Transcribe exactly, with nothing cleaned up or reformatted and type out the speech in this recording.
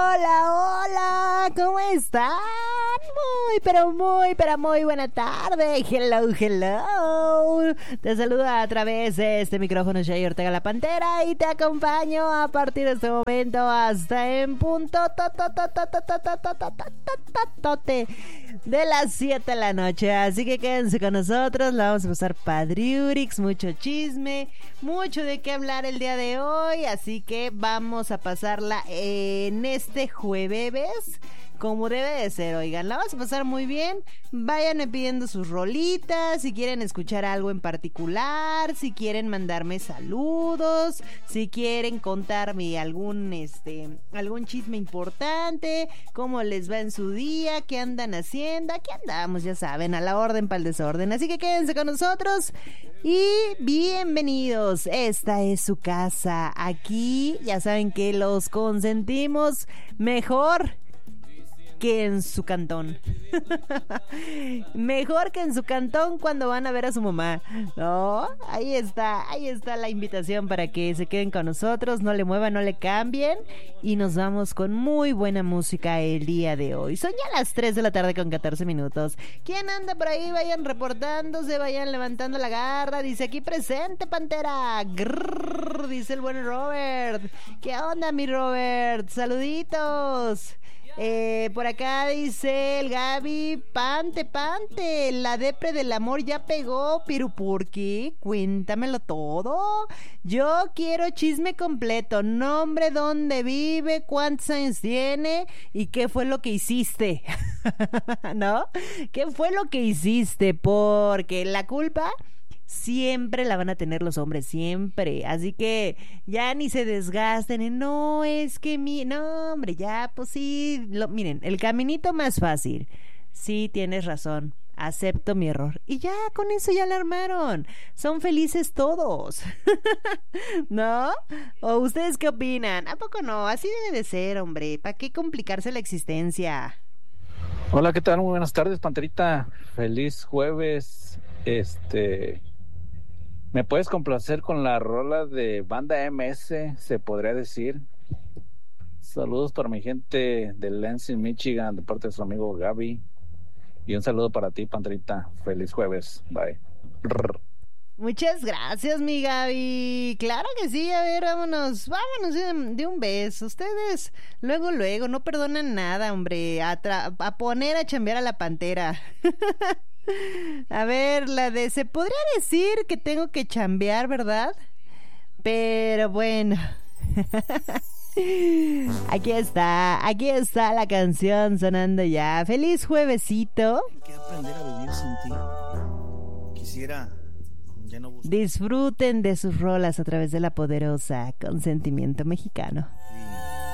Hola, hola, ¿cómo están? Muy, pero muy, pero muy buena tarde. Hello, hello. Te saluda a través de este micrófono Shay Ortega la Pantera y te acompaño a partir de este momento hasta en punto de las siete de la noche. Así que quédense con nosotros, la vamos a pasar padriurix, mucho chisme, mucho de qué hablar el día de hoy. Así que vamos a pasarla en este jueves como debe de ser, oigan, la vamos a pasar muy bien. Vayan pidiendo sus rolitas, si quieren escuchar algo en particular, si quieren mandarme saludos, si quieren contarme algún este algún chisme importante, cómo les va en su día, qué andan haciendo. Aquí andamos, ya saben, a la orden para el desorden. Así que quédense con nosotros y bienvenidos. Esta es su casa. Aquí ya saben que los consentimos mejor que en su cantón. Mejor que en su cantón cuando van a ver a su mamá. No, ahí está, ahí está la invitación para que se queden con nosotros, no le muevan, no le cambien y nos vamos con muy buena música el día de hoy. Son ya las tres de la tarde con catorce minutos. ¿Quién anda por ahí? Vayan reportándose, vayan levantando la garra. Dice aquí presente, Pantera. Grrr, dice el buen Robert. ¿Qué onda, mi Robert? Saluditos. Eh, por acá dice el Gaby, pante, pante, la depre del amor ya pegó, pero ¿por qué? Cuéntamelo todo. Yo quiero chisme completo, nombre, dónde vive, cuántos años tiene y qué fue lo que hiciste. ¿No? ¿Qué fue lo que hiciste? Porque la culpa siempre la van a tener los hombres, siempre. Así que ya ni se desgasten en, no, es que mi... No, hombre, ya, pues sí. Lo, miren, el caminito más fácil. Sí, tienes razón. Acepto mi error. Y ya, con eso ya la armaron. Son felices todos. ¿No? ¿O ustedes qué opinan? ¿A poco no? Así debe de ser, hombre. ¿Para qué complicarse la existencia? Hola, ¿qué tal? Muy buenas tardes, Panterita. Feliz jueves. Este... ¿Me puedes complacer con la rola de Banda M S, se podría decir? Saludos para mi gente de Lansing, Michigan, de parte de su amigo Gaby. Y un saludo para ti, Panterita. Feliz jueves. Bye. Brr. Muchas gracias, mi Gaby. Claro que sí, a ver, vámonos, vámonos de, de un beso. Ustedes, luego, luego, no perdonan nada, hombre. A, tra- a poner a chambear a la Pantera. A ver, la de, se podría decir que tengo que chambear, ¿verdad? Pero bueno. Aquí está, aquí está la canción sonando ya. Feliz juevesito. Hay que aprender a vivir sin ti. Quisiera ya no buscar. Disfruten de sus rolas a través de la poderosa Consentimiento Mexicano. Sí.